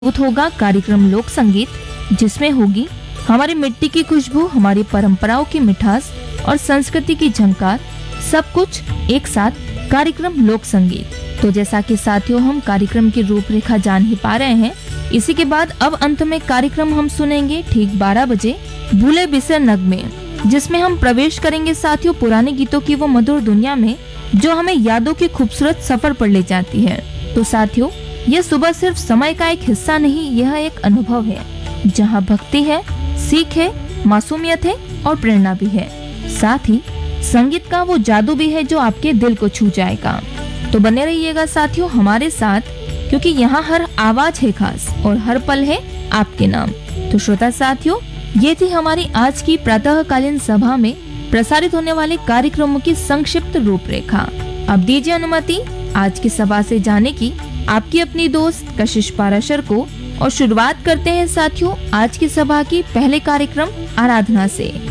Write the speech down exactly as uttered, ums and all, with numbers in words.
प्रस्तुत होगा कार्यक्रम लोक संगीत, जिसमें होगी हमारी मिट्टी की खुशबू, हमारी परंपराओं की मिठास और संस्कृति की झंकार, सब कुछ एक साथ कार्यक्रम लोक संगीत। तो जैसा कि साथियों हम कार्यक्रम की रूपरेखा जान ही पा रहे हैं, इसी के बाद अब अंत में कार्यक्रम हम सुनेंगे ठीक बारह बजे भूले बिसर नगमे, जिसमें हम प्रवेश करेंगे साथियों पुराने गीतों की वो मधुर दुनिया में जो हमें यादों के खूबसूरत सफर पर ले जाती है। तो साथियों यह सुबह सिर्फ समय का एक हिस्सा नहीं, यह एक अनुभव है जहां भक्ति है, सीख है, मासूमियत है और प्रेरणा भी है। साथ ही संगीत का वो जादू भी है जो आपके दिल को छू जाएगा। तो बने रहिएगा साथियों हमारे साथ, क्योंकि यहाँ हर आवाज है खास और हर पल है आपके नाम। तो श्रोता साथियों, ये थी हमारी आज की प्रातःकालीन सभा में प्रसारित होने वाले कार्यक्रमों की संक्षिप्त रूपरेखा। अब दीजिए अनुमति आज की सभा से जाने की आपकी अपनी दोस्त कशिश पाराशर को, और शुरुआत करते हैं साथियों आज की सभा की पहले कार्यक्रम आराधना से।